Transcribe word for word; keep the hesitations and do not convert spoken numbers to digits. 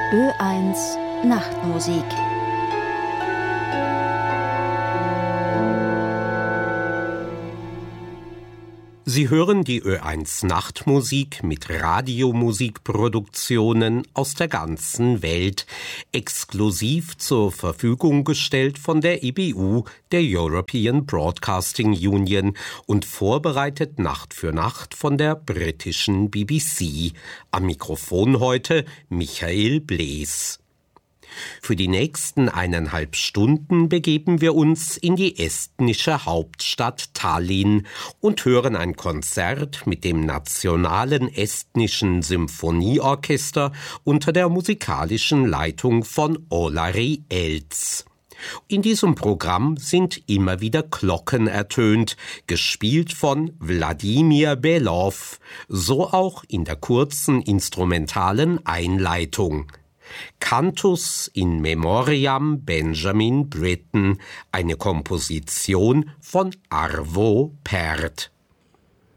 Ö eins Nachtmusik. Sie hören die Ö eins Nachtmusik mit Radiomusikproduktionen aus der ganzen Welt, exklusiv zur Verfügung gestellt von der E B U, der European Broadcasting Union, und vorbereitet Nacht für Nacht von der britischen B B C. Am Mikrofon heute Michael Blees. Für die nächsten eineinhalb Stunden begeben wir uns in die estnische Hauptstadt Tallinn und hören ein Konzert mit dem Nationalen Estnischen Symphonieorchester unter der musikalischen Leitung von Olari Elts. In diesem Programm sind immer wieder Glocken ertönt, gespielt von Wladimir Belov, so auch in der kurzen instrumentalen Einleitung. Cantus in Memoriam Benjamin Britten, eine Komposition von Arvo Pärt.